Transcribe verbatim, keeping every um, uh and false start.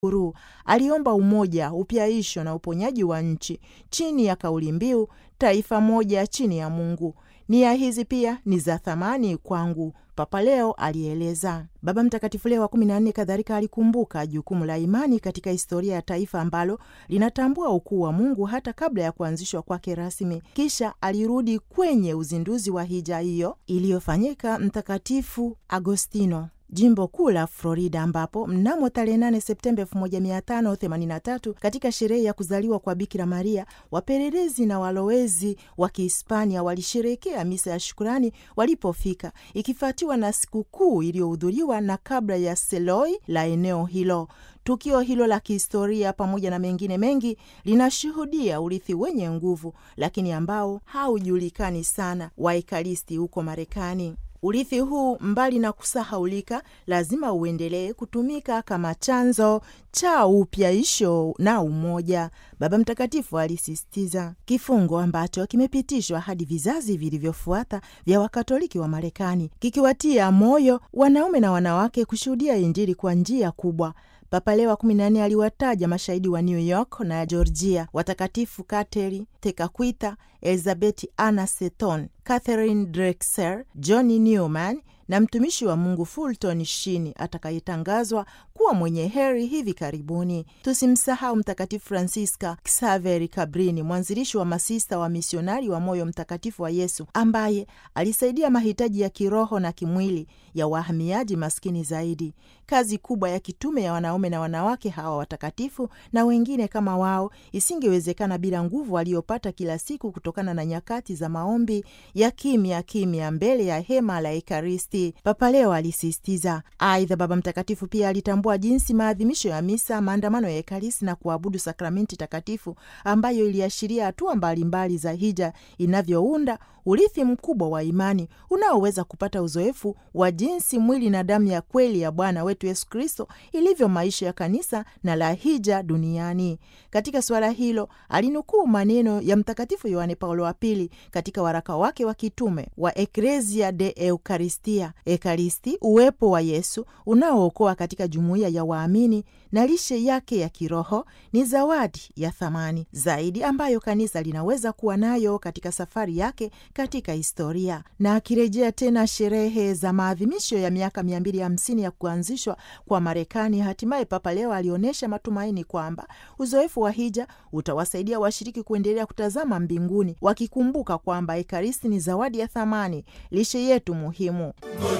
Uru aliomba umoja, upyaisho na uponyaji wa nchi chini ya kauli mbiu taifa moja chini ya Mungu. Nia hizi pia ni za thamani kwangu, Papa Leo alieleza. Baba Mtakatifu Leo wa kumi na nne kadhalika alikumbuka jukumu la imani katika historia ya taifa ambalo linatambua ukuu wa Mungu hata kabla ya kuanzishwa kwake rasmi. Kisha alirudi kwenye uzinduzi wa hija hiyo iliyofanyika Mtakatifu Agostino, jimbo kuu la Florida, ambapo mnamo tarehe nane Septemba elfu moja mia tano themanini na tatu katika sherehe ya kuzaliwa kwa Bikira Maria, wapelelezi na walowezi wa Kihispania walisherehekea misa ya shukrani walipofika, ikifuatiwa na sikukuu iliyohudhuriwa na kabla ya seloi la eneo hilo. Tukio hilo la kihistoria pamoja na mengine mengi linashuhudia urithi wenye nguvu lakini ambao haujulikani sana wa Ekaristi huko Marekani. Urithi huu, mbali na kusahaulika, lazima uendelee kutumika kama chanzo cha upyaisho na umoja, Baba Mtakatifu alisisitiza. Kifungo ambacho kimepitishwa hadi vizazi vilivyofuata vya Wakatoliki wa Marekani, kikiwatia moyo wanaume na wanawake kushuhudia Injili kwa njia kubwa. Papa Leo wa kumi na nne aliwataja mashahidi wa New York na Georgia, watakatifu Kateri Tekakwitha, Elizabeth Anna Seton, Catherine Drexel, John Newman na mtumishi wa Mungu Fulton Sheen atakayetangazwa kuwa mwenye heri hivi karibuni. Tusimsahau Mtakatifu Francisca Xavier Cabrini, mwanzilishi wa masista wa misionari wa Moyo Mtakatifu wa Yesu, ambaye alisaidia mahitaji ya kiroho na kimwili ya wahamiaji maskini zaidi. Kazi kubwa ya kitume ya wanaume na wanawake hawa watakatifu na wengine kama wao isingewezekana bila nguvu waliopata kila siku kutokana na nyakati za maombi ya kimya kimya mbele ya hema la Ekaristi, Papa Leo alisisitiza. Aidha, Baba Mtakatifu pia alitambua jinsi maadhimisho ya misa, maandamano ya Ekaristi na kuabudu sakramenti takatifu, ambayo iliashiria hatua mbalimbali za hija, inavyounda urithi mkubwa wa imani unaoweza kupata uzoefu wa jinsi mwili na damu ya kweli ya Bwana wetu Yesu Kristo ilivyo maisha ya kanisa na la hija duniani. Katika suala hilo alinukuu maneno ya Mtakatifu Yohane Paulo wa Pili katika waraka wake wa kitume wa Ecclesia de Eucharistia, Ekaristi, uwepo wa Yesu unaookoa katika jumuiya ya waamini na lishe yake ya kiroho ni zawadi ya thamani zaidi ambayo kanisa linaweza kuwa nayo katika safari yake katika historia. Na akirejea tena sherehe za maadhimisho ya miaka mia mbili hamsini ya kuanzishwa kwa Marekani, hatimaye Papa Leo alionyesha matumaini kwamba uzoefu wa hija utawasaidia washiriki kuendelea kutazama mbinguni, wakikumbuka kwamba Ekaristi ni zawadi ya thamani, lishe yetu muhimu.